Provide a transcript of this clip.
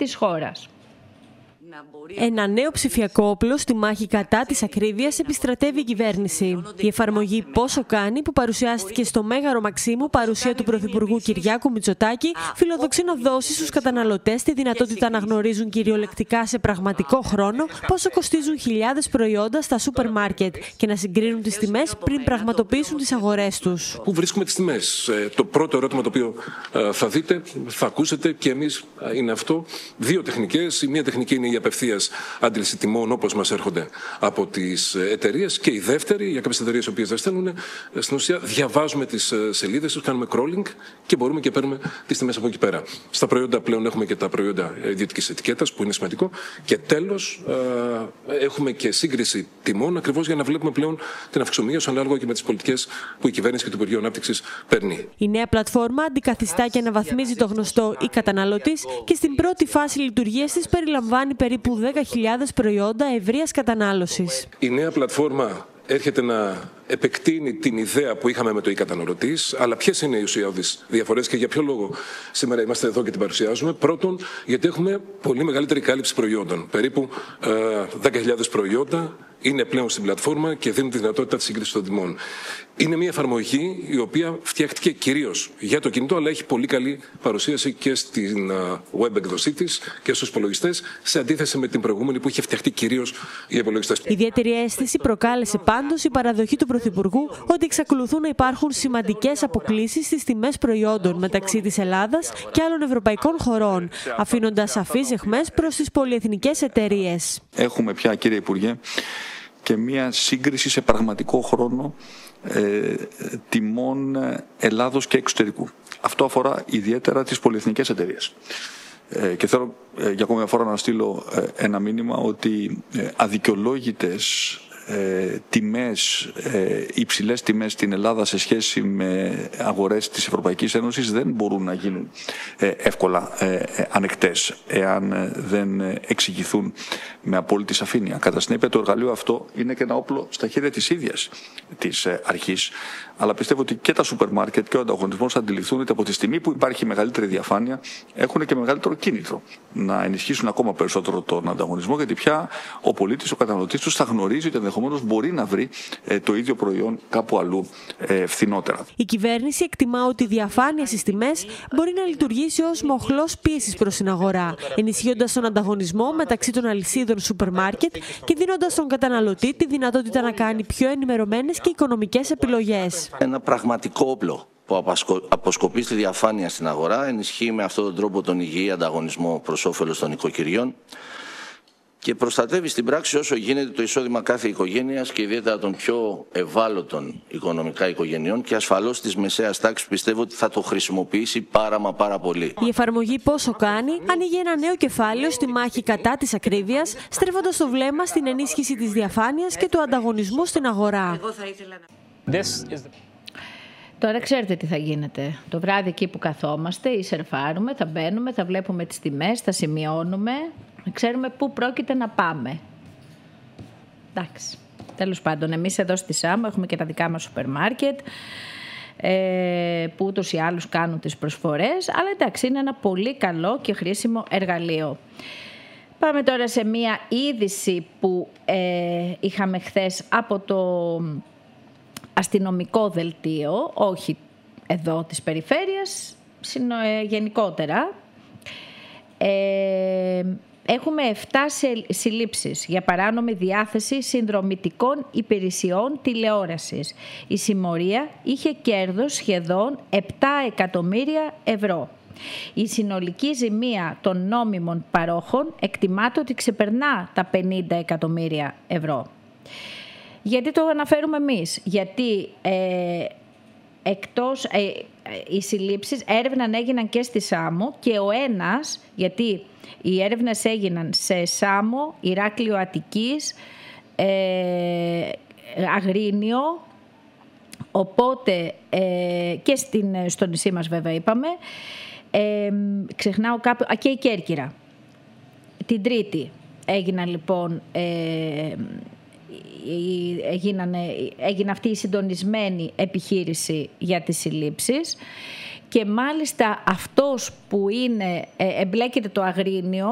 της χώρας. Ένα νέο ψηφιακό όπλο στη μάχη κατά της ακρίβειας επιστρατεύει η κυβέρνηση. Η εφαρμογή Πόσο Κάνει, που παρουσιάστηκε στο Μέγαρο Μαξίμου παρουσία του Πρωθυπουργού Κυριάκου Μητσοτάκη, φιλοδοξεί να δώσει στους καταναλωτές τη δυνατότητα να γνωρίζουν κυριολεκτικά σε πραγματικό χρόνο πόσο κοστίζουν χιλιάδες προϊόντα στα σούπερ μάρκετ και να συγκρίνουν τις τιμές πριν πραγματοποιήσουν τις αγορές τους. Πού βρίσκουμε τις τιμές? Το πρώτο ερώτημα το οποίο θα δείτε, θα ακούσετε και εμείς είναι αυτό. Δύο τεχνικές. Η μία τεχνική είναι η απευθείας άντληση τιμών όπως μας έρχονται από τις εταιρείες, και η δεύτερη, για κάποιες εταιρείες οι οποίες δεν στέλνουν, στην ουσία διαβάζουμε τις σελίδες τους, κάνουμε crawling και μπορούμε και παίρνουμε τις τιμές από εκεί πέρα. Στα προϊόντα πλέον έχουμε και τα προϊόντα ιδιωτικής ετικέτας, που είναι σημαντικό, και τέλος έχουμε και σύγκριση τιμών, ακριβώς για να βλέπουμε πλέον την αυξομοίωση ανάλογα και με τις πολιτικές που η κυβέρνηση και το Υπουργείο Ανάπτυξης παίρνει. Η νέα πλατφόρμα αντικαθιστά και αναβαθμίζει το γνωστό «Η καταναλωτής» και στην πρώτη φάση λειτουργίας της περιλαμβάνει περίπου 10.000 προϊόντα ευρείας κατανάλωσης. Η νέα πλατφόρμα έρχεται να επεκτείνει την ιδέα που είχαμε με το «Η-καταναλωτής», αλλά ποιες είναι οι ουσιώδεις διαφορές και για ποιο λόγο σήμερα είμαστε εδώ και την παρουσιάζουμε? Πρώτον, γιατί έχουμε πολύ μεγαλύτερη κάλυψη προϊόντων. Περίπου 10.000 προϊόντα είναι πλέον στην πλατφόρμα και δίνουν τη δυνατότητα της σύγκρισης των τιμών. Είναι μια εφαρμογή η οποία φτιάχτηκε κυρίως για το κινητό, αλλά έχει πολύ καλή παρουσίαση και στην web εκδοσή της και στους υπολογιστές, σε αντίθεση με την προηγούμενη που είχε φτιαχτεί κυρίως για υπολογιστές. Ιδιαίτερη αίσθηση προκάλεσε πάντως η παραδοχή του Πρωθυπουργού ότι εξακολουθούν να υπάρχουν σημαντικές αποκλίσεις στις τιμές προϊόντων μεταξύ της Ελλάδας και άλλων ευρωπαϊκών χωρών, αφήνοντας σαφείς αιχμές προς τις πολυεθνικές εταιρείες. Έχουμε πια, κύριε Υπουργέ, και μία σύγκριση σε πραγματικό χρόνο τιμών Ελλάδος και εξωτερικού. Αυτό αφορά ιδιαίτερα τις πολυεθνικές εταιρείες. Και θέλω για ακόμη μια φορά να στείλω ένα μήνυμα ότι αδικαιολόγητες τιμές, υψηλές τιμές στην Ελλάδα σε σχέση με αγορές της Ευρωπαϊκής Ένωσης δεν μπορούν να γίνουν εύκολα ανεκτές εάν δεν εξηγηθούν με απόλυτη σαφήνεια. Κατά συνέπεια, το εργαλείο αυτό είναι και ένα όπλο στα χέρια της ίδιας της αρχής, αλλά πιστεύω ότι και τα σούπερ μάρκετ και ο ανταγωνισμός θα αντιληφθούν ότι από τη στιγμή που υπάρχει μεγαλύτερη διαφάνεια έχουν και μεγαλύτερο κίνητρο να ενισχύσουν ακόμα περισσότερο τον ανταγωνισμό, γιατί πια ο πολίτης, ο καταναλωτής τους θα γνωρίζει ότι ενδεχομένως μπορεί να βρει το ίδιο προϊόν κάπου αλλού φθηνότερα. Η κυβέρνηση εκτιμά ότι η διαφάνεια στις τιμές μπορεί να λειτουργήσει ως μοχλός πίεσης προς την αγορά, ενισχύοντας τον ανταγωνισμό μεταξύ των αλυσίδων σούπερ μάρκετ και δίνοντας στον καταναλωτή τη δυνατότητα να κάνει πιο ενημερωμένες και οικονομικές επιλογές. Ένα πραγματικό όπλο που αποσκοπεί στη διαφάνεια στην αγορά, ενισχύει με αυτόν τον τρόπο τον υγιή ανταγωνισμό προς όφελος των οικοκυριών και προστατεύει στην πράξη όσο γίνεται το εισόδημα κάθε οικογένειας και ιδιαίτερα των πιο ευάλωτων οικονομικά οικογενειών και ασφαλώς της μεσαίας τάξης, που πιστεύω ότι θα το χρησιμοποιήσει πάρα πολύ. Η εφαρμογή Πόσο Κάνει ανοίγει ένα νέο κεφάλαιο στη μάχη κατά της ακρίβειας, στρέφοντας το βλέμμα στην ενίσχυση της διαφάνειας και του ανταγωνισμού στην αγορά. Τώρα ξέρετε τι θα γίνεται. Το βράδυ εκεί που καθόμαστε ή σερφάρουμε, θα μπαίνουμε, θα βλέπουμε τις τιμές, θα σημειώνουμε, να ξέρουμε πού πρόκειται να πάμε. Εντάξει. Τέλος πάντων, εμείς εδώ στη ΣΑΜΟ έχουμε και τα δικά μας σούπερ μάρκετ, που ούτως ή άλλως κάνουν τις προσφορές, αλλά εντάξει, είναι ένα πολύ καλό και χρήσιμο εργαλείο. Πάμε τώρα σε μία είδηση που είχαμε χθες από το αστυνομικό δελτίο, όχι εδώ της περιφέρειας, γενικότερα. Έχουμε 7 συλλήψεις για παράνομη διάθεση συνδρομητικών υπηρεσιών τηλεόρασης. Η συμμορία είχε κέρδος σχεδόν 7 εκατομμύρια ευρώ. Η συνολική ζημία των νόμιμων παρόχων εκτιμάται ότι ξεπερνά τα 50 εκατομμύρια ευρώ. Γιατί το αναφέρουμε εμείς? Γιατί εκτός οι συλλήψεις έρευναν έγιναν και στη Σάμο και ο ένας, γιατί οι έρευνες έγιναν σε Σάμο, Ηράκλειο Αττικής, Αγρίνιο, οπότε και στο νησί μας βέβαια είπαμε, ξεχνάω κάποιο, και η Κέρκυρα. Την Τρίτη έγιναν λοιπόν έγινε αυτή η συντονισμένη επιχείρηση για τις συλλήψεις και μάλιστα αυτός που εμπλέκεται το Αγρίνιο